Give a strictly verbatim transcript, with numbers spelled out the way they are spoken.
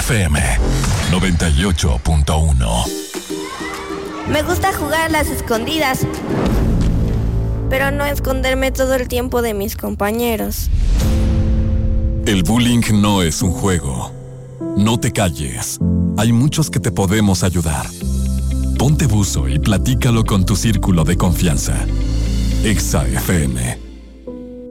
F M noventa y ocho punto uno. Me gusta jugar a las escondidas, pero no esconderme todo el tiempo de mis compañeros. El bullying no es un juego. No te calles. Hay muchos que te podemos ayudar. Ponte buzo y platícalo con tu círculo de confianza. Exa F M.